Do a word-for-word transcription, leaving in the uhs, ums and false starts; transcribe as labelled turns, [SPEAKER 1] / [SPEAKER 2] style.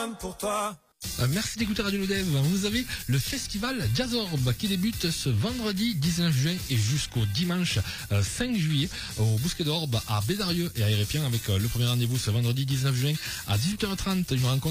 [SPEAKER 1] pour toi.
[SPEAKER 2] Euh, merci d'écouter Radio Lodev. Vous avez le festival Jazzorb qui débute ce vendredi dix-neuf juin et jusqu'au dimanche euh, cinq juillet au Bousquet d'Orbe à Bédarieux et à Hérépien avec euh, le premier rendez-vous ce vendredi dix-neuf juin à dix-huit heures trente. Une rencontre